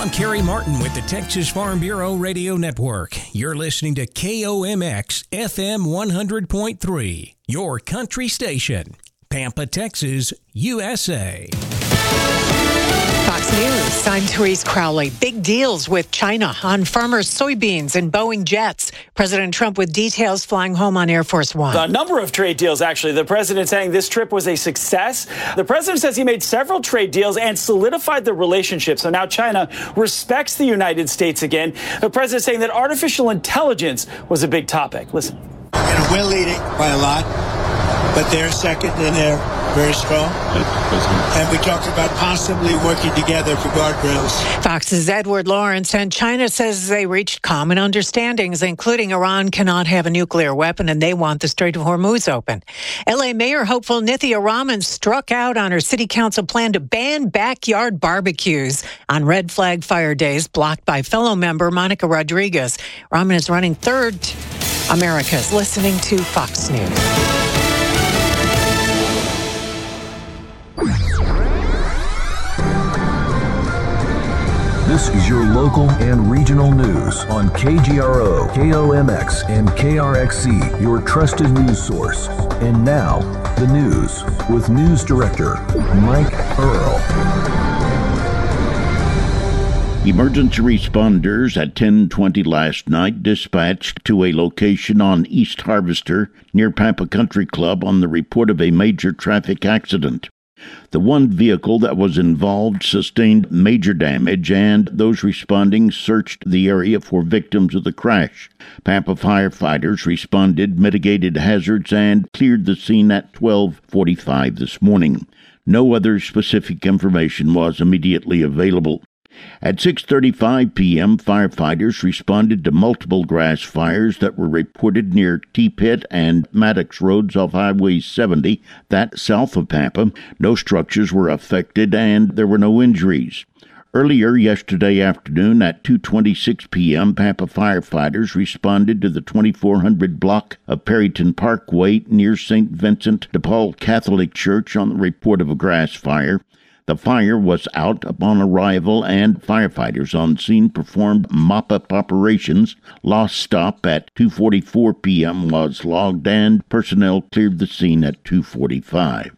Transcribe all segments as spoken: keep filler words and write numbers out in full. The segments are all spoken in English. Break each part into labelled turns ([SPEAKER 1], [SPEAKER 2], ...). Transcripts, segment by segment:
[SPEAKER 1] I'm Kerry Martin with the Texas Farm Bureau Radio Network. You're listening to K O M X F M one hundred point three, your country station. Pampa, Texas, U S A.
[SPEAKER 2] Fox News, I'm Therese Crowley. Big deals with China on farmers' soybeans and Boeing jets. President Trump with details flying home on Air Force One.
[SPEAKER 3] A number of trade deals, actually. The president saying this trip was a success. The president says he made several trade deals and solidified the relationship. So now China respects the United States again. The president saying that artificial intelligence was a big topic. Listen.
[SPEAKER 4] And we're leading by a lot, but they're second and they're very strong. And we talked about possibly working together for guardrails.
[SPEAKER 2] Fox's Edward Lawrence, and China says they reached common understandings, including Iran cannot have a nuclear weapon and they want the Strait of Hormuz open. L A Mayor hopeful Nithya Raman struck out on her city council plan to ban backyard barbecues on red flag fire days, blocked by fellow member Monica Rodriguez. Raman is running third. America's listening to Fox News.
[SPEAKER 5] This is your local and regional news on K G R O, K O M X, and K R X C, your trusted news source. And now, the news with News Director Mike Earl.
[SPEAKER 6] Emergency responders at ten twenty last night dispatched to a location on East Harvester near Pampa Country Club on the report of a major traffic accident. The one vehicle that was involved sustained major damage, and those responding searched the area for victims of the crash. Pampa firefighters responded, mitigated hazards, and cleared the scene at twelve forty-five this morning. No other specific information was immediately available. At six thirty-five p.m., firefighters responded to multiple grass fires that were reported near T-Pit and Maddox Roads off Highway seventy, that south of Pampa. No structures were affected and there were no injuries. Earlier yesterday afternoon at two twenty-six p.m., Pampa firefighters responded to the twenty-four hundred block of Perryton Parkway near Saint Vincent de Paul Catholic Church on the report of a grass fire. The fire was out upon arrival, and firefighters on scene performed mop-up operations. Lost stop at two forty-four p.m. was logged, and personnel cleared the scene at two forty-five.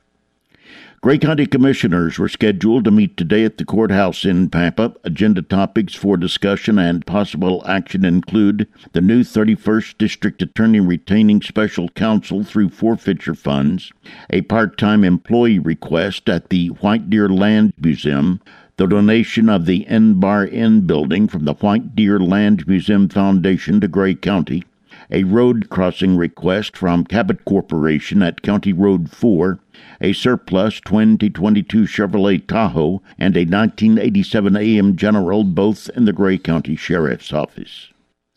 [SPEAKER 6] Gray County Commissioners were scheduled to meet today at the courthouse in Pampa. Agenda topics for discussion and possible action include the new thirty-first District Attorney retaining special counsel through forfeiture funds, a part-time employee request at the White Deer Land Museum, the donation of the N-Bar Inn building from the White Deer Land Museum Foundation to Gray County, a road crossing request from Cabot Corporation at County Road four, a surplus twenty twenty-two Chevrolet Tahoe, and a nineteen eighty-seven A M General, both in the Gray County Sheriff's Office.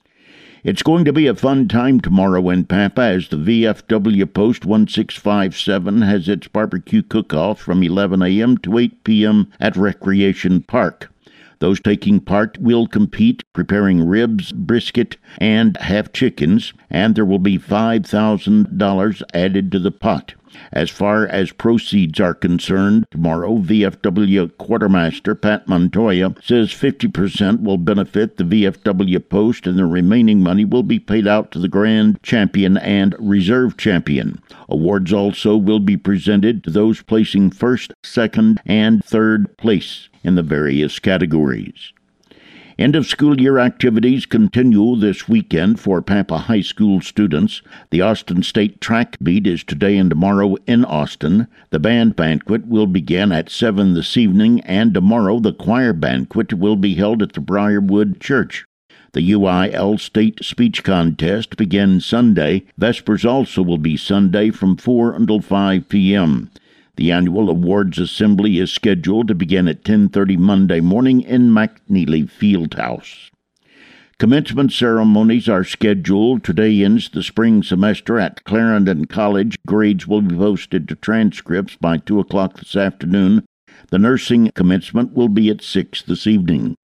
[SPEAKER 6] It's going to be a fun time tomorrow in Pampa as the V F W Post one six five seven has its barbecue cook-off from eleven a.m. to eight p.m. at Recreation Park. Those taking part will compete, preparing ribs, brisket, and half chickens, and there will be five thousand dollars added to the pot. As far as proceeds are concerned, tomorrow, V F W Quartermaster Pat Montoya says fifty percent will benefit the V F W Post, and the remaining money will be paid out to the Grand Champion and Reserve Champion. Awards also will be presented to those placing first, second, and third place in the various categories. End-of-school-year activities continue this weekend for Pampa High School students. The Austin State Track Meet is today and tomorrow in Austin. The band banquet will begin at seven this evening, and tomorrow the choir banquet will be held at the Briarwood Church. The U I L State Speech Contest begins Sunday. Vespers also will be Sunday from four until five p.m. The annual awards assembly is scheduled to begin at ten thirty Monday morning in McNeely Fieldhouse. Commencement ceremonies are scheduled. Today ends the spring semester at Clarendon College. Grades will be posted to transcripts by two o'clock this afternoon. The nursing commencement will be at six this evening.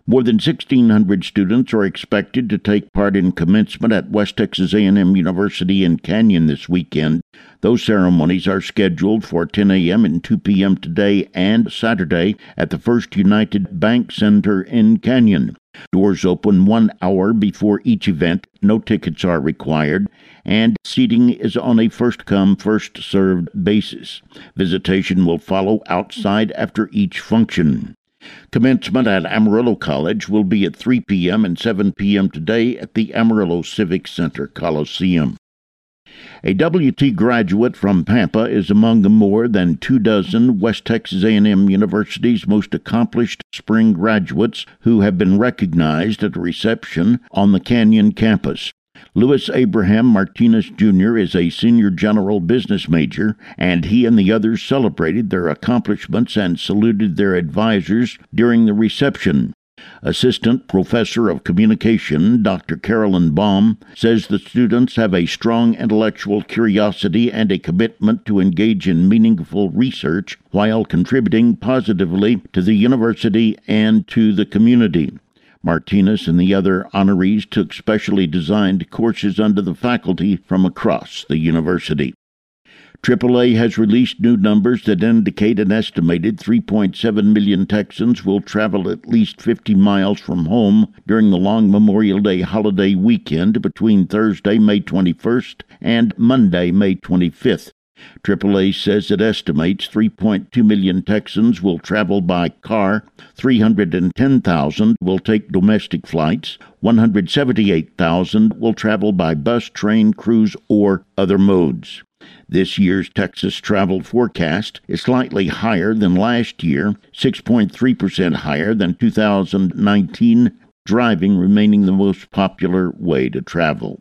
[SPEAKER 6] More than sixteen hundred students are expected to take part in commencement at West Texas A and M University in Canyon this weekend. Those ceremonies are scheduled for ten a.m. and two p.m. today and Saturday at the First United Bank Center in Canyon. Doors open one hour before each event. No tickets are required, and seating is on a first-come, first-served basis. Visitation will follow outside after each function. Commencement at Amarillo College will be at three p.m. and seven p.m. today at the Amarillo Civic Center Coliseum. A W T graduate from Pampa is among the more than two dozen West Texas A and M University's most accomplished spring graduates who have been recognized at a reception on the Canyon campus. Louis Abraham Martinez Junior is a senior general business major, and he and the others celebrated their accomplishments and saluted their advisors during the reception. Assistant Professor of Communication, Doctor Carolyn Baum, says the students have a strong intellectual curiosity and a commitment to engage in meaningful research while contributing positively to the university and to the community. Martinez and the other honorees took specially designed courses under the faculty from across the university. triple A has released new numbers that indicate an estimated three point seven million Texans will travel at least fifty miles from home during the long Memorial Day holiday weekend between Thursday, May twenty-first, and Monday, May twenty-fifth. triple A says it estimates three point two million Texans will travel by car, three hundred ten thousand will take domestic flights, one hundred seventy-eight thousand will travel by bus, train, cruise, or other modes. This year's Texas travel forecast is slightly higher than last year, six point three percent higher than two thousand nineteen, driving remaining the most popular way to travel.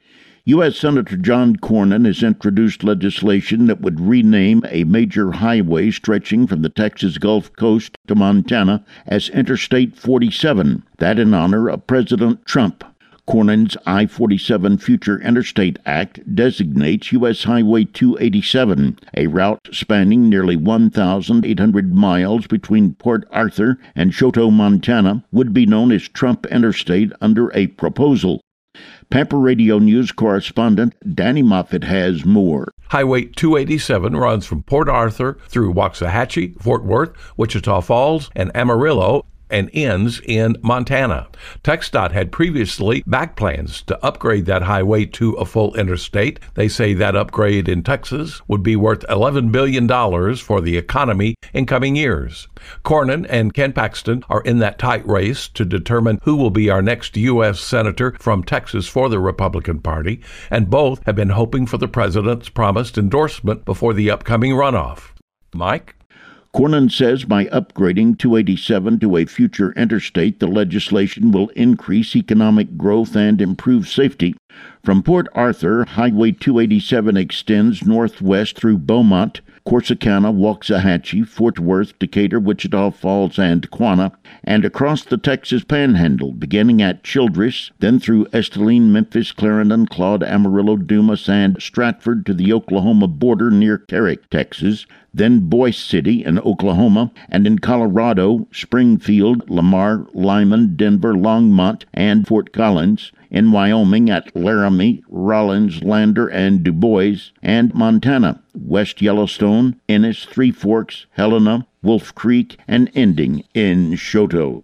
[SPEAKER 6] U S Senator John Cornyn has introduced legislation that would rename a major highway stretching from the Texas Gulf Coast to Montana as Interstate forty-seven, that in honor of President Trump. Cornyn's I forty-seven Future Interstate Act designates U S Highway two eighty-seven, a route spanning nearly one thousand eight hundred miles between Port Arthur and Choteau, Montana, would be known as Trump Interstate under a proposal. Pampa Radio News correspondent Danny Moffett has more.
[SPEAKER 7] Highway two eighty-seven runs from Port Arthur through Waxahachie, Fort Worth, Wichita Falls, and Amarillo, and ends in Montana. TxDOT had previously backed plans to upgrade that highway to a full interstate. They say that upgrade in Texas would be worth eleven billion dollars for the economy in coming years. Cornyn and Ken Paxton are in that tight race to determine who will be our next U S Senator from Texas for the Republican Party, and both have been hoping for the president's promised endorsement before the upcoming runoff. Mike?
[SPEAKER 6] Cornyn says by upgrading two eighty-seven to a future interstate, the legislation will increase economic growth and improve safety. From Port Arthur, Highway two eighty-seven extends northwest through Beaumont, Corsicana, Waxahachie, Fort Worth, Decatur, Wichita Falls, and Quanah, and across the Texas Panhandle, beginning at Childress, then through Esteline, Memphis, Clarendon, Claude, Amarillo, Dumas, and Stratford to the Oklahoma border near Carrick, Texas, then Boise City in Oklahoma, and in Colorado, Springfield, Lamar, Lyman, Denver, Longmont, and Fort Collins, in Wyoming at Laramie, Rollins, Lander, and Du Bois, and Montana, West Yellowstone, Ennis, Three Forks, Helena, Wolf Creek, and ending in Choteau.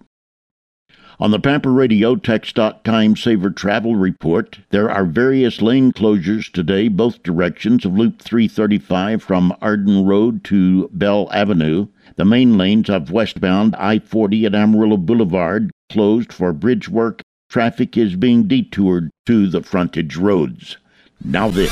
[SPEAKER 6] On the Pampa Radio TxDOT Time Saver Travel Report, there are various lane closures today, both directions of Loop three thirty-five from Arden Road to Bell Avenue. The main lanes of westbound I forty at Amarillo Boulevard closed for bridge work. Traffic is being detoured to the frontage roads. Now this.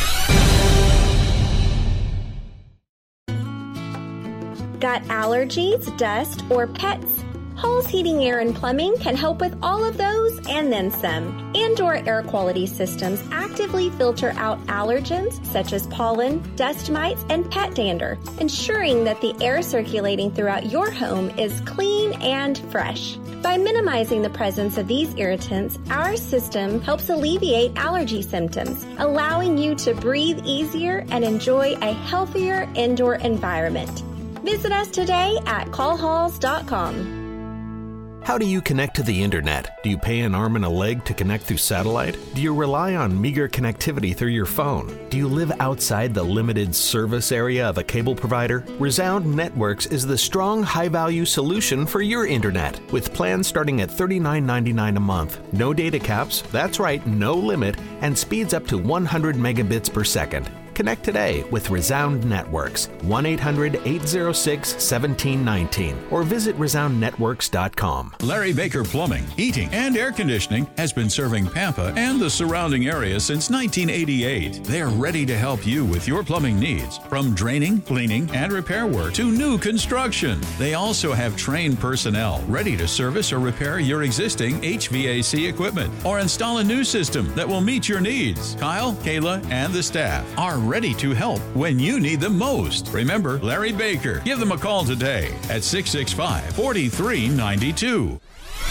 [SPEAKER 8] Got allergies, dust, or pets? Hall's Heating, Air, and Plumbing can help with all of those and then some. Indoor air quality systems actively filter out allergens such as pollen, dust mites, and pet dander, ensuring that the air circulating throughout your home is clean and fresh. By minimizing the presence of these irritants, our system helps alleviate allergy symptoms, allowing you to breathe easier and enjoy a healthier indoor environment. Visit us today at call halls dot com.
[SPEAKER 9] How do you connect to the internet? Do you pay an arm and a leg to connect through satellite? Do you rely on meager connectivity through your phone? Do you live outside the limited service area of a cable provider? Resound Networks is the strong, high-value solution for your internet. With plans starting at thirty-nine ninety-nine a month, no data caps, that's right, no limit, and speeds up to one hundred megabits per second. Connect today with Resound Networks, one eight hundred eight oh six one seven one nine, or visit resound networks dot com.
[SPEAKER 10] Larry Baker Plumbing, Heating, and Air Conditioning has been serving Pampa and the surrounding area since nineteen eighty-eight. They're ready to help you with your plumbing needs, from draining, cleaning, and repair work to new construction. They also have trained personnel ready to service or repair your existing H V A C equipment or install a new system that will meet your needs. Kyle, Kayla, and the staff are ready to help when you need them most. Remember Larry Baker. Give them a call today at six six five, four three nine two.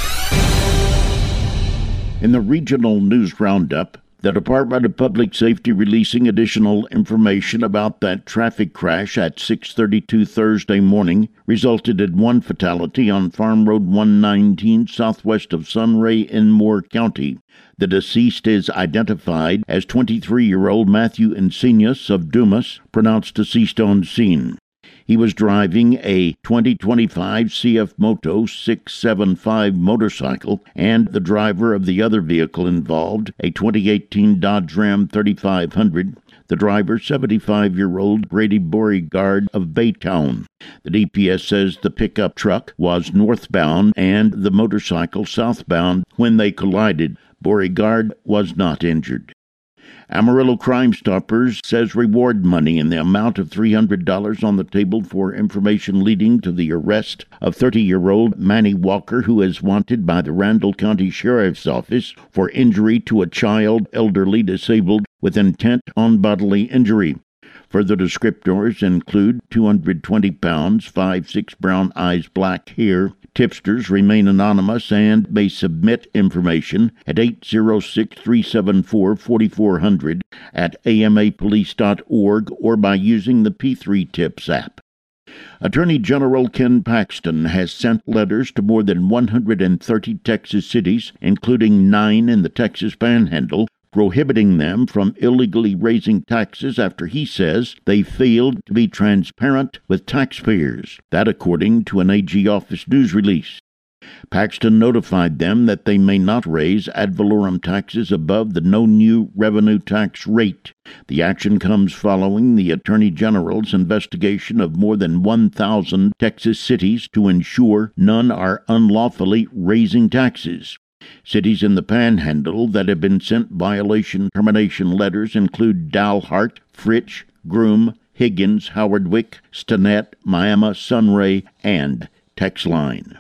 [SPEAKER 6] In the regional news roundup, the Department of Public Safety releasing additional information about that traffic crash at six thirty-two Thursday morning resulted in one fatality on Farm Road one nineteen southwest of Sunray in Moore County. The deceased is identified as twenty-three-year-old Matthew Insenius of Dumas, pronounced deceased on scene. He was driving a twenty twenty-five C F Moto six seventy-five motorcycle, and the driver of the other vehicle involved, a twenty eighteen Dodge Ram thirty-five hundred, the driver, seventy-five-year-old Brady Beauregard of Baytown. The D P S says the pickup truck was northbound and the motorcycle southbound when they collided. Beauregard was not injured. Amarillo Crime Stoppers says reward money in the amount of three hundred dollars on the table for information leading to the arrest of thirty-year-old Manny Walker, who is wanted by the Randall County Sheriff's Office for injury to a child, elderly, disabled, with intent on bodily injury. Further descriptors include two hundred twenty pounds, five six brown eyes, black hair. Tipsters remain anonymous and may submit information at eight zero six, three seven four, four four zero zero at a m a police dot org or by using the P three Tips app. Attorney General Ken Paxton has sent letters to more than one hundred thirty Texas cities, including nine in the Texas Panhandle, prohibiting them from illegally raising taxes after he says they failed to be transparent with taxpayers. That according to an A G office news release. Paxton notified them that they may not raise ad valorem taxes above the no new revenue tax rate. The action comes following the Attorney General's investigation of more than one thousand Texas cities to ensure none are unlawfully raising taxes. Cities in the Panhandle that have been sent violation termination letters include Dalhart, Fritch, Groom, Higgins, Howardwick, Stinnett, Miami, Sunray, and Texline.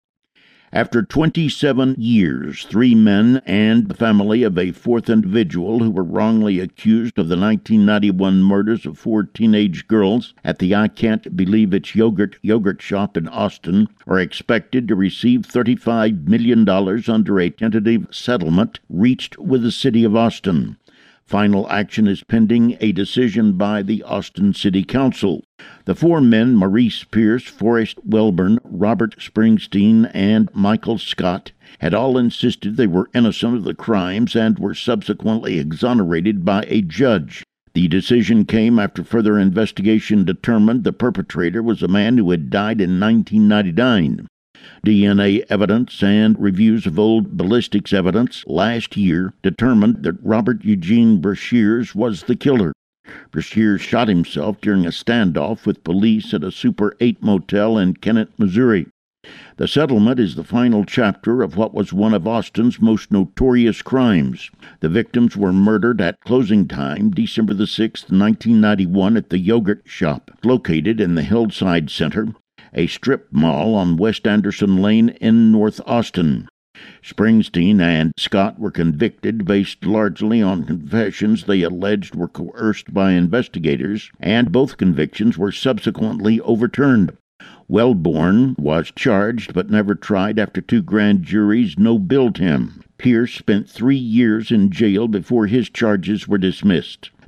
[SPEAKER 6] After twenty-seven years, three men and the family of a fourth individual who were wrongly accused of the nineteen ninety-one murders of four teenage girls at the I Can't Believe It's Yogurt yogurt shop in Austin are expected to receive thirty-five million dollars under a tentative settlement reached with the city of Austin. Final action is pending a decision by the Austin City Council. The four men, Maurice Pierce, Forrest Welburn, Robert Springsteen, and Michael Scott, had all insisted they were innocent of the crimes and were subsequently exonerated by a judge. The decision came after further investigation determined the perpetrator was a man who had died in nineteen ninety-nine. D N A evidence and reviews of old ballistics evidence last year determined that Robert Eugene Brashears was the killer. Brashears shot himself during a standoff with police at a Super eight motel in Kennett, Missouri. The settlement is the final chapter of what was one of Austin's most notorious crimes. The victims were murdered at closing time, December the sixth, nineteen ninety-one, at the Yogurt Shop, located in the Hillside Center, a strip mall on West Anderson Lane in North Austin. Springsteen and Scott were convicted based largely on confessions they alleged were coerced by investigators, and both convictions were subsequently overturned. Welborn was charged but never tried after two grand juries no-billed him. Pierce spent three years in jail before his charges were dismissed.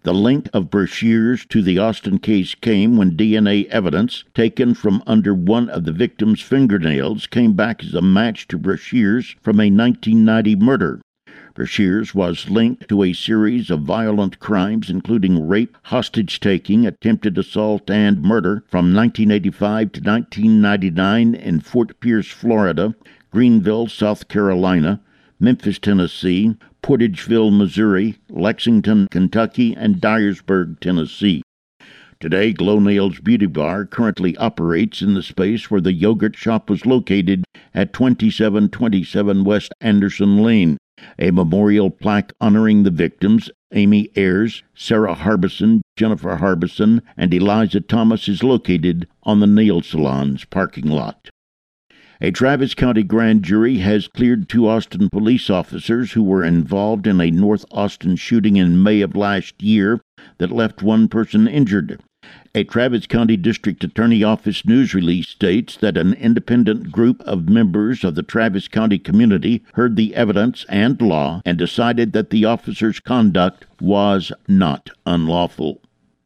[SPEAKER 6] The link of Brashears to the Austin case came when D N A evidence taken from under one of the victim's fingernails came back as a match to Brashears from a nineteen ninety murder. Brashears was linked to a series of violent crimes, including rape, hostage-taking, attempted assault, and murder from nineteen eighty-five to nineteen ninety-nine in Fort Pierce, Florida, Greenville, South Carolina, Memphis, Tennessee, Portageville, Missouri, Lexington, Kentucky, and Dyersburg, Tennessee. Today, Glow Nails Beauty Bar currently operates in the space where the yogurt shop was located at twenty-seven twenty-seven West Anderson Lane. A memorial plaque honoring the victims, Amy Ayers, Sarah Harbison, Jennifer Harbison, and Eliza Thomas, is located on the nail salon's parking lot. A Travis County grand jury has cleared two Austin police officers who were involved in a North Austin shooting in May of last year that left one person injured. A Travis County District Attorney Office news release states that an independent group of members of the Travis County community heard the evidence and law and decided that the officers' conduct was not unlawful.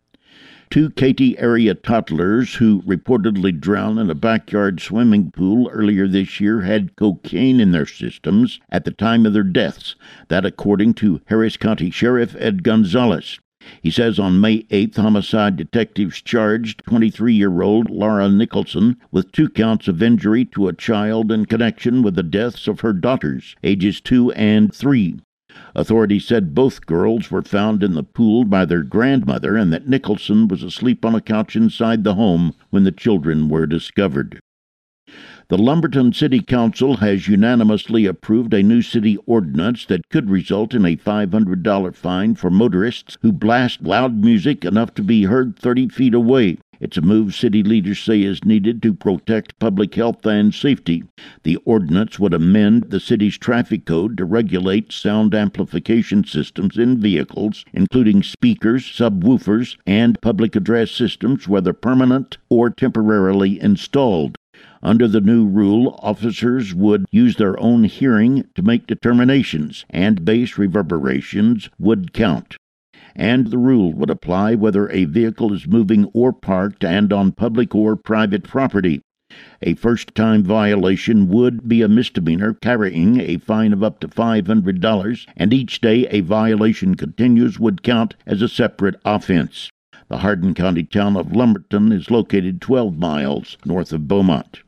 [SPEAKER 6] Two Katy area toddlers who reportedly drowned in a backyard swimming pool earlier this year had cocaine in their systems at the time of their deaths, that according to Harris County Sheriff Ed Gonzalez. He says on May eighth, homicide detectives charged twenty-three-year-old Laura Nicholson with two counts of injury to a child in connection with the deaths of her daughters, ages two and three. Authorities said both girls were found in the pool by their grandmother and that Nicholson was asleep on a couch inside the home when the children were discovered. The Lumberton City Council has unanimously approved a new city ordinance that could result in a five hundred dollars fine for motorists who blast loud music enough to be heard thirty feet away. It's a move city leaders say is needed to protect public health and safety. The ordinance would amend the city's traffic code to regulate sound amplification systems in vehicles, including speakers, subwoofers, and public address systems, whether permanent or temporarily installed. Under the new rule, officers would use their own hearing to make determinations, and bass reverberations would count. And the rule would apply whether a vehicle is moving or parked and on public or private property. A first-time violation would be a misdemeanor, carrying a fine of up to five hundred dollars, and each day a violation continues would count as a separate offense. The Hardin County town of Lumberton is located twelve miles north of Beaumont.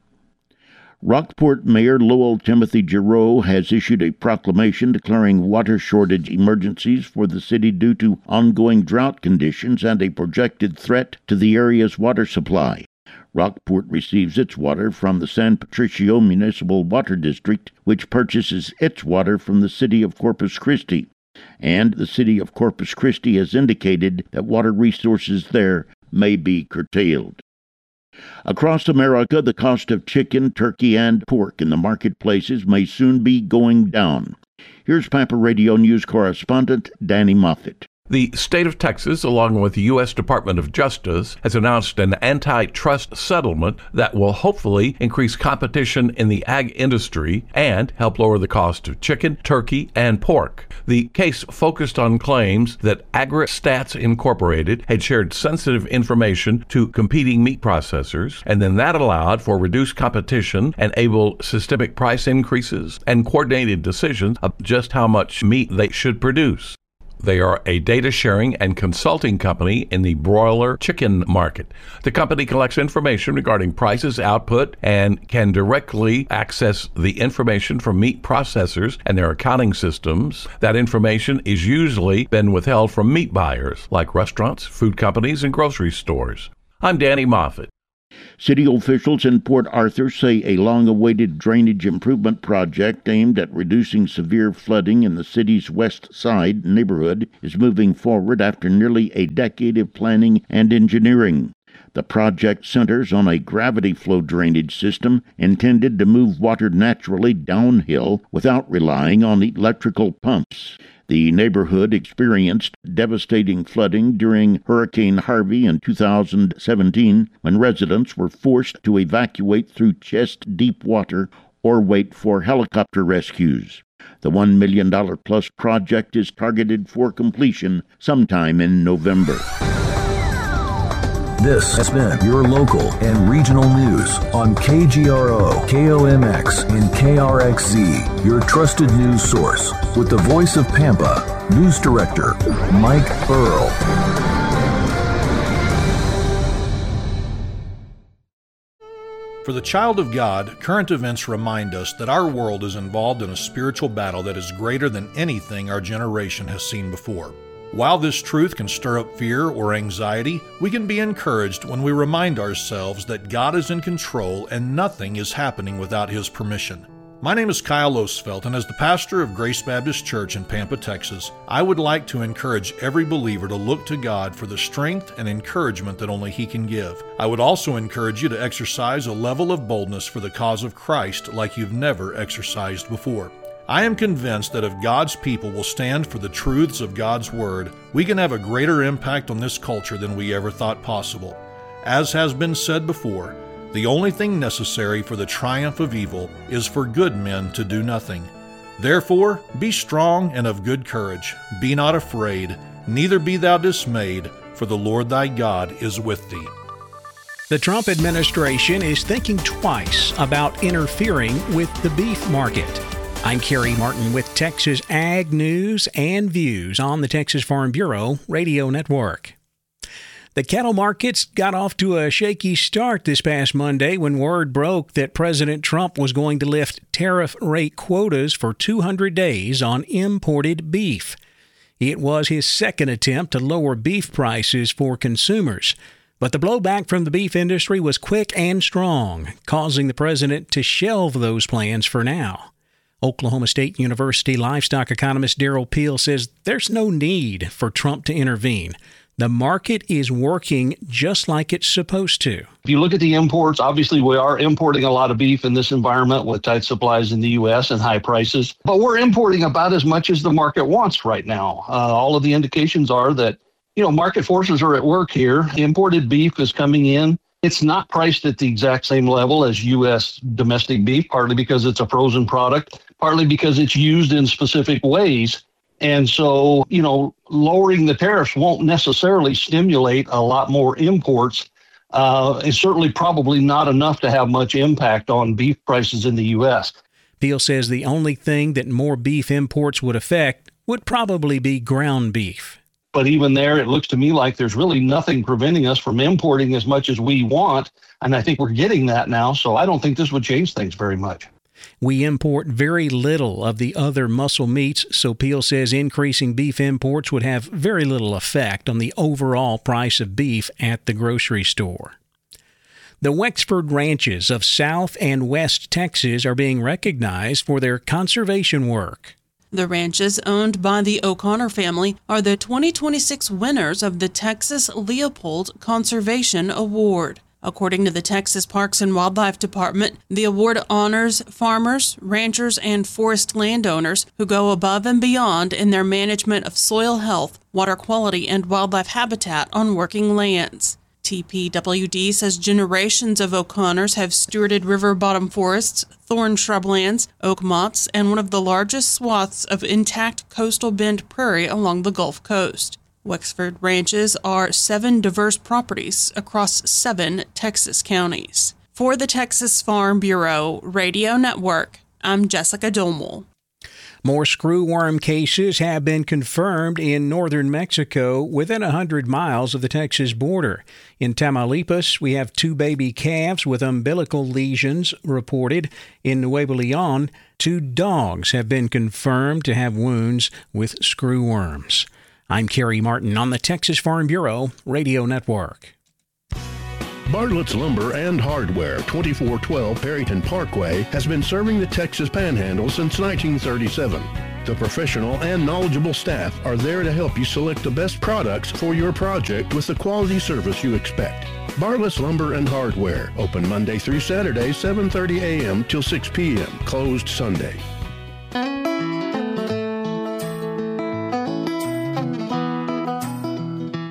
[SPEAKER 6] Rockport Mayor Lowell Timothy Giroux has issued a proclamation declaring water shortage emergencies for the city due to ongoing drought conditions and a projected threat to the area's water supply. Rockport receives its water from the San Patricio Municipal Water District, which purchases its water from the city of Corpus Christi. And the city of Corpus Christi has indicated that water resources there may be curtailed. Across America, the cost of chicken, turkey, and pork in the marketplaces may soon be going down. Here's Pampa Radio News correspondent Danny Moffett.
[SPEAKER 7] The state of Texas, along with the U S Department of Justice, has announced an antitrust settlement that will hopefully increase competition in the ag industry and help lower the cost of chicken, turkey, and pork. The case focused on claims that AgriStats Incorporated had shared sensitive information to competing meat processors, and then that allowed for reduced competition and able systemic price increases and coordinated decisions of just how much meat they should produce. They are a data sharing and consulting company in the broiler chicken market. The company collects information regarding prices, output, and can directly access the information from meat processors and their accounting systems. That information is usually been withheld from meat buyers, like restaurants, food companies, and grocery stores. I'm Danny Moffett.
[SPEAKER 6] City officials in Port Arthur say a long-awaited drainage improvement project aimed at reducing severe flooding in the city's west side neighborhood is moving forward after nearly a decade of planning and engineering. The project centers on a gravity flow drainage system intended to move water naturally downhill without relying on electrical pumps. The neighborhood experienced devastating flooding during Hurricane Harvey in two thousand seventeen, when residents were forced to evacuate through chest-deep water or wait for helicopter rescues. The one million dollars plus project is targeted for completion sometime in November.
[SPEAKER 5] This has been your local and regional news on K G R O, K O M X, and K R X Z, your trusted news source. With the voice of Pampa, News Director Mike Earl.
[SPEAKER 11] For the child of God, current events remind us that our world is involved in a spiritual battle that is greater than anything our generation has seen before. While this truth can stir up fear or anxiety, we can be encouraged when we remind ourselves that God is in control and nothing is happening without His permission. My name is Kyle Osfeld, and as the pastor of Grace Baptist Church in Pampa, Texas, I would like to encourage every believer to look to God for the strength and encouragement that only He can give. I would also encourage you to exercise a level of boldness for the cause of Christ like you've never exercised before. I am convinced that if God's people will stand for the truths of God's Word, we can have a greater impact on this culture than we ever thought possible. As has been said before, the only thing necessary for the triumph of evil is for good men to do nothing. Therefore, be strong and of good courage. Be not afraid, neither be thou dismayed, for the Lord thy God is with thee.
[SPEAKER 1] The Trump administration is thinking twice about interfering with the beef market. I'm Kerry Martin with Texas Ag News and Views on the Texas Farm Bureau Radio Network. The cattle markets got off to a shaky start this past Monday when word broke that President Trump was going to lift tariff rate quotas for two hundred days on imported beef. It was his second attempt to lower beef prices for consumers. But the blowback from the beef industry was quick and strong, causing the president to shelve those plans for now. Oklahoma State University livestock economist Darrell Peel says there's no need for Trump to intervene. The market is working just like it's supposed to.
[SPEAKER 12] If you look at the imports, obviously we are importing a lot of beef in this environment with tight supplies in the U S and high prices. But we're importing about as much as the market wants right now. Uh, all of the indications are that, you know, market forces are at work here. Imported beef is coming in. It's not priced at the exact same level as U S domestic beef, partly because it's a frozen product, partly because it's used in specific ways. And so, you know, lowering the tariffs won't necessarily stimulate a lot more imports. Uh, it's certainly probably not enough to have much impact on beef prices in the U S.
[SPEAKER 1] Peel says the only thing that more beef imports would affect would probably be ground beef.
[SPEAKER 12] But even there, it looks to me like there's really nothing preventing us from importing as much as we want. And I think we're getting that now. So I don't think this would change things very much.
[SPEAKER 1] We import very little of the other muscle meats, so Peel says increasing beef imports would have very little effect on the overall price of beef at the grocery store. The Wexford ranches of South and West Texas are being recognized for their conservation work.
[SPEAKER 13] The ranches owned by the O'Connor family are the twenty twenty-six winners of the Texas Leopold Conservation Award. According to the Texas Parks and Wildlife Department, the award honors farmers, ranchers, and forest landowners who go above and beyond in their management of soil health, water quality, and wildlife habitat on working lands. T P W D says generations of O'Connors have stewarded river bottom forests, thorn shrublands, oak mottes, and one of the largest swaths of intact coastal bend prairie along the Gulf Coast. Wexford ranches are seven diverse properties across seven Texas counties. For the Texas Farm Bureau Radio Network, I'm Jessica Domel.
[SPEAKER 1] More screwworm cases have been confirmed in northern Mexico within one hundred miles of the Texas border. In Tamaulipas, we have two baby calves with umbilical lesions reported. In Nuevo Leon, two dogs have been confirmed to have wounds with screwworms. I'm Kerry Martin on the Texas Farm Bureau Radio Network.
[SPEAKER 14] Bartlett's Lumber and Hardware, twenty-four twelve Perryton Parkway, has been serving the Texas Panhandle since nineteen thirty-seven. The professional and knowledgeable staff are there to help you select the best products for your project with the quality service you expect. Bartlett's Lumber and Hardware, open Monday through Saturday, seven thirty a.m. till six p.m., closed Sunday.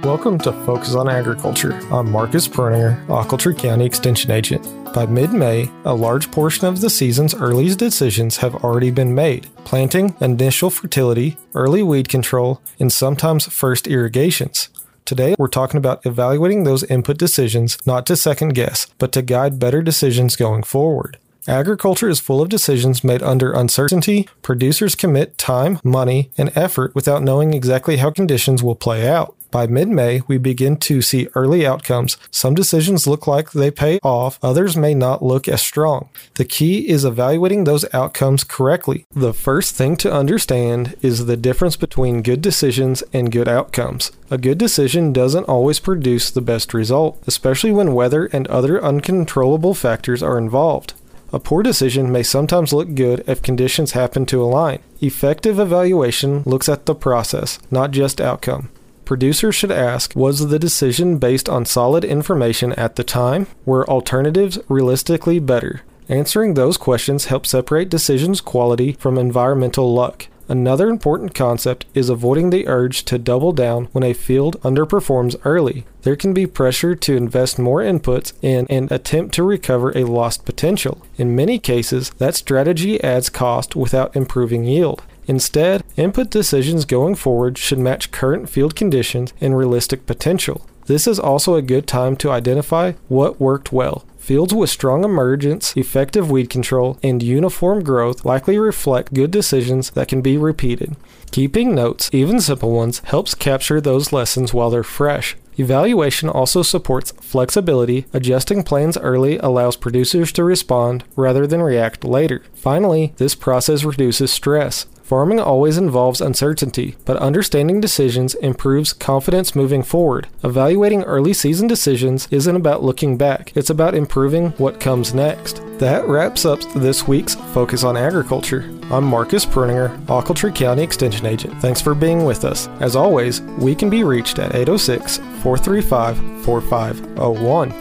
[SPEAKER 15] Welcome to Focus on Agriculture. I'm Marcus Perninger, Ochiltree County Extension Agent. By mid-May, a large portion of the season's early decisions have already been made. Planting, initial fertility, early weed control, and sometimes first irrigations. Today, we're talking about evaluating those input decisions not to second guess, but to guide better decisions going forward. Agriculture is full of decisions made under uncertainty. Producers commit time, money, and effort without knowing exactly how conditions will play out. By mid-May, we begin to see early outcomes. Some decisions look like they pay off, others may not look as strong. The key is evaluating those outcomes correctly. The first thing to understand is the difference between good decisions and good outcomes. A good decision doesn't always produce the best result, especially when weather and other uncontrollable factors are involved. A poor decision may sometimes look good if conditions happen to align. Effective evaluation looks at the process, not just outcome. Producers should ask, was the decision based on solid information at the time? Were alternatives realistically better? Answering those questions helps separate decisions quality from environmental luck. Another important concept is avoiding the urge to double down when a field underperforms early. There can be pressure to invest more inputs in an attempt to recover a lost potential. In many cases, that strategy adds cost without improving yield. Instead, input decisions going forward should match current field conditions and realistic potential. This is also a good time to identify what worked well. Fields with strong emergence, effective weed control, and uniform growth likely reflect good decisions that can be repeated. Keeping notes, even simple ones, helps capture those lessons while they're fresh. Evaluation also supports flexibility. Adjusting plans early allows producers to respond rather than react later. Finally, this process reduces stress. Farming always involves uncertainty, but understanding decisions improves confidence moving forward. Evaluating early season decisions isn't about looking back, it's about improving what comes next. That wraps up this week's Focus on Agriculture. I'm Marcus Perninger, Ochiltree County Extension Agent. Thanks for being with us. As always, we can be reached at eight oh six, four three five, four five oh one.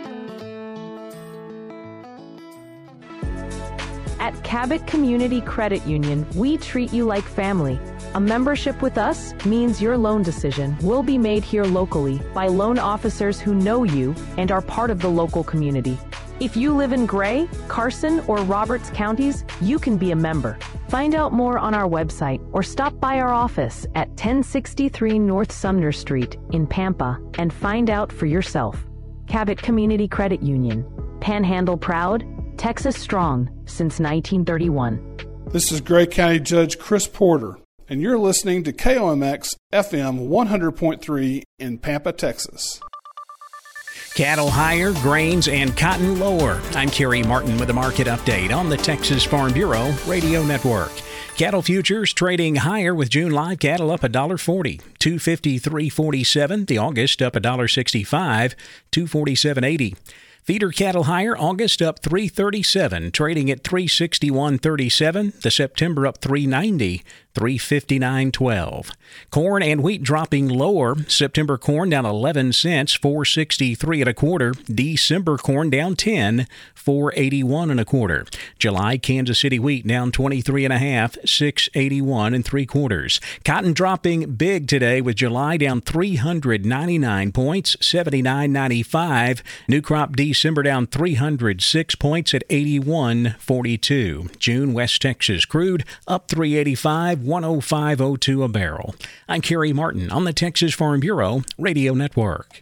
[SPEAKER 16] At Cabot Community Credit Union, we treat you like family. A membership with us means your loan decision will be made here locally by loan officers who know you and are part of the local community. If you live in Gray, Carson, or Roberts counties, you can be a member. Find out more on our website or stop by our office at ten sixty-three North Sumner Street in Pampa and find out for yourself. Cabot Community Credit Union. Panhandle proud, Texas strong since nineteen thirty-one.
[SPEAKER 17] This is Gray County Judge Chris Porter, and you're listening to K O M X F M one hundred point three in Pampa, Texas.
[SPEAKER 1] Cattle higher, grains, and cotton lower. I'm Kerry Martin with a market update on the Texas Farm Bureau Radio Network. Cattle futures trading higher with June live cattle up one dollar forty, two fifty-three forty-seven. The August up one dollar sixty-five, two forty-seven eighty. Feeder cattle higher, August up three thirty-seven, trading at three sixty-one thirty-seven. The September up three ninety, three fifty-nine twelve. Corn and wheat dropping lower. September corn down eleven cents, four sixty-three and a quarter. December corn down ten, four eighty-one and a quarter. July Kansas City wheat down twenty-three and a half, six eighty-one and three quarters. Cotton dropping big today with July down three hundred ninety-nine points, seventy-nine ninety-five. New crop December down three hundred six points at eighty-one forty-two. June West Texas crude up three eighty-five, one oh five oh two a barrel. I'm Kerry Martin on the Texas Farm Bureau Radio Network.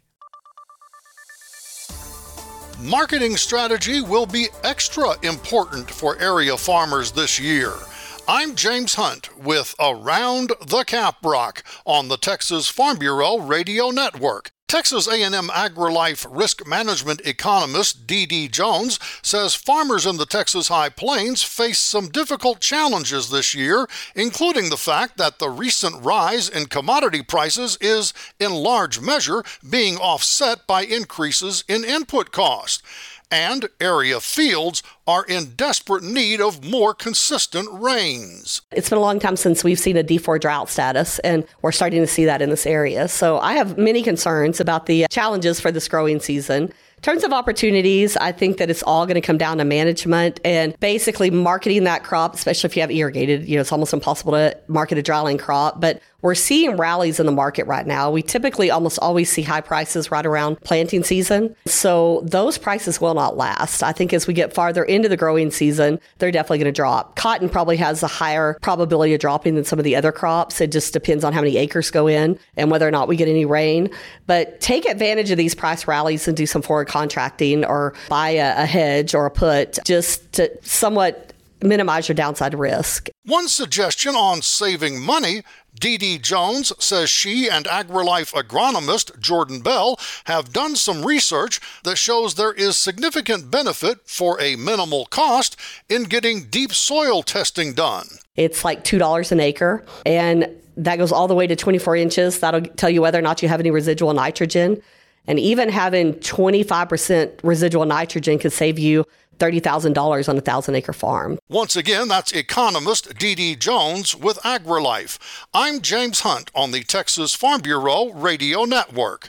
[SPEAKER 18] Marketing strategy will be extra important for area farmers this year. I'm James Hunt with Around the Caprock on the Texas Farm Bureau Radio Network. Texas A and M AgriLife risk management economist D D Jones says farmers in the Texas High Plains face some difficult challenges this year, including the fact that the recent rise in commodity prices is, in large measure, being offset by increases in input costs. And area fields are in desperate need of more consistent rains.
[SPEAKER 19] It's been a long time since we've seen a D four drought status, and we're starting to see that in this area. So I have many concerns about the challenges for this growing season. In terms of opportunities, I think that it's all going to come down to management and basically marketing that crop, especially if you have irrigated. You know, it's almost impossible to market a dryland crop, but we're seeing rallies in the market right now. We typically almost always see high prices right around planting season. So those prices will not last. I think as we get farther into the growing season, they're definitely going to drop. Cotton probably has a higher probability of dropping than some of the other crops. It just depends on how many acres go in and whether or not we get any rain. But take advantage of these price rallies and do some forward contracting or buy a, a hedge or a put just to somewhat minimize your downside risk.
[SPEAKER 18] One suggestion on saving money, Dee Dee Jones says she and AgriLife agronomist Jordan Bell have done some research that shows there is significant benefit for a minimal cost in getting deep soil testing done.
[SPEAKER 19] It's like two dollars an acre, and that goes all the way to twenty-four inches. That'll tell you whether or not you have any residual nitrogen. And even having twenty-five percent residual nitrogen could save you thirty thousand dollars on a one thousand acre farm.
[SPEAKER 18] Once again, that's economist Dee Dee Jones with AgriLife. I'm James Hunt on the Texas Farm Bureau Radio Network.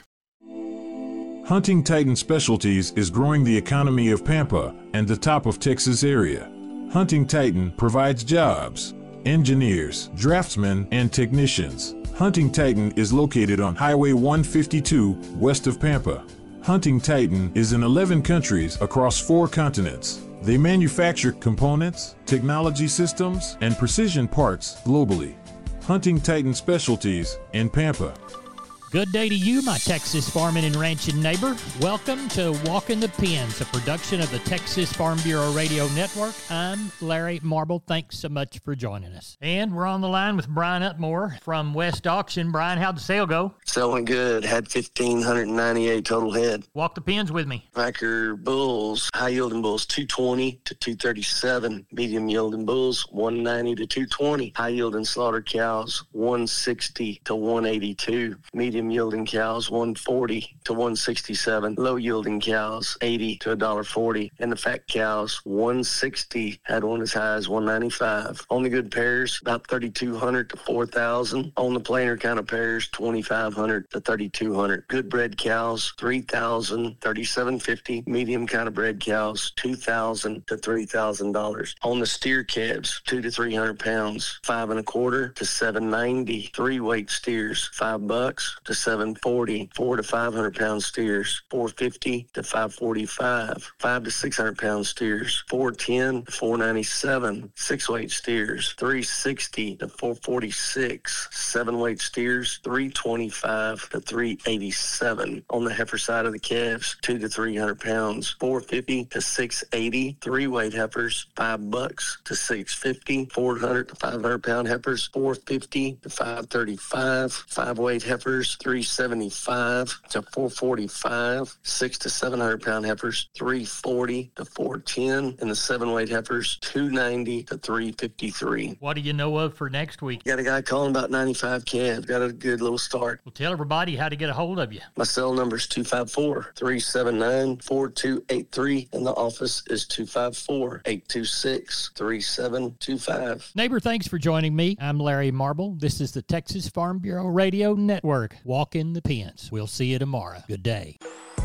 [SPEAKER 20] Hunting Titan Specialties is growing the economy of Pampa and the top of Texas area. Hunting Titan provides jobs, engineers, draftsmen, and technicians. Hunting Titan is located on Highway one fifty-two west of Pampa. Hunting Titan is in eleven countries across four continents. They manufacture components, technology systems, and precision parts globally. Hunting Titan Specialties in Pampa.
[SPEAKER 21] Good day to you, my Texas farming and ranching neighbor. Welcome to Walking the Pens, a production of the Texas Farm Bureau Radio Network. I'm Larry Marble. Thanks so much for joining us. And we're on the line with Brian Utmore from West Auction. Brian, how'd the sale go?
[SPEAKER 22] Sale went good. Had one thousand five hundred ninety-eight total head.
[SPEAKER 21] Walk the pens with me.
[SPEAKER 22] Packer bulls, high-yielding bulls, two twenty to two thirty-seven. Medium-yielding bulls, one ninety to two twenty. High-yielding slaughter cows, one sixty to one eighty-two. Medium yielding cows one forty to one sixty-seven, low yielding cows eighty to one forty, and the fat cows one sixty, had one as high as one ninety-five. On the good pairs, about thirty-two hundred to four thousand. On the plainer kind of pairs, twenty-five hundred to thirty-two hundred. Good bred cows three thousand, thirty-seven fifty. Medium kind of bred cows two thousand to three thousand dollars. On the steer calves, two to three hundred pounds, five and a quarter to seven ninety. Three weight steers, five bucks to seven forty. Four to five hundred pound steers, four fifty to five forty-five. Five to six hundred pound steers, four ten to four ninety-seven. Six weight steers, three sixty to four forty-six. Seven weight steers, three twenty-five to three eighty-seven. On the heifer side of the calves, two to three hundred pounds, four fifty to six eighty. Three weight heifers, five bucks to six fifty. Four hundred to five hundred pound heifers, four fifty to five thirty-five. Five weight heifers, three seventy-five to four forty-five. Six to seven hundred pound heifers, three forty to four ten, and the seven weight heifers, two ninety to three fifty-three.
[SPEAKER 21] What do you know of for next week?
[SPEAKER 22] Got a guy calling about ninety-five calves. Got a good little start.
[SPEAKER 21] Well, tell everybody how to get a hold of you.
[SPEAKER 22] My cell number is two five four, three seven nine, four two eight three, and the office is two five four, eight two six, three seven two five.
[SPEAKER 21] Neighbor, thanks for joining me. I'm Larry Marble. This is the Texas Farm Bureau Radio Network. Walk in the pens. We'll see you tomorrow. Good day.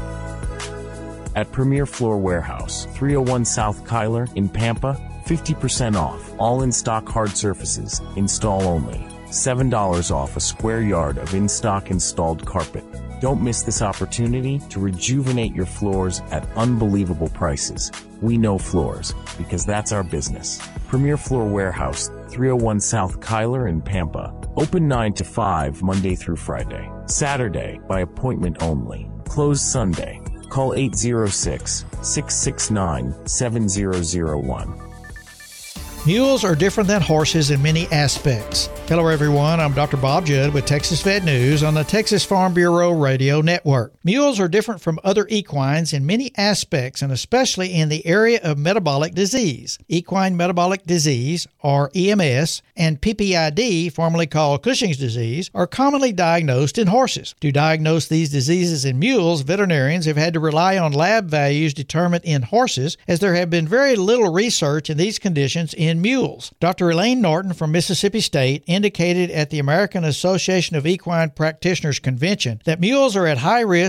[SPEAKER 23] At Premier Floor Warehouse, three oh one South Kyler in Pampa, fifty percent off. All in-stock hard surfaces, install only. seven dollars off a square yard of in-stock installed carpet. Don't miss this opportunity to rejuvenate your floors at unbelievable prices. We know floors, because that's our business. Premier Floor Warehouse, three oh one South Kyler in Pampa. Open nine to five Monday through Friday. Saturday, by appointment only. Closed Sunday. Call eight oh six, six six nine, seven zero zero one.
[SPEAKER 24] Mules are different than horses in many aspects. Hello everyone, I'm Doctor Bob Judd with Texas Vet News on the Texas Farm Bureau Radio Network. Mules are different from other equines in many aspects and especially in the area of metabolic disease. Equine metabolic disease, or E M S, and P P I D, formerly called Cushing's disease, are commonly diagnosed in horses. To diagnose these diseases in mules, veterinarians have had to rely on lab values determined in horses, as there have been very little research in these conditions in In mules. Doctor Elaine Norton from Mississippi State indicated at the American Association of Equine Practitioners Convention that mules are at high risk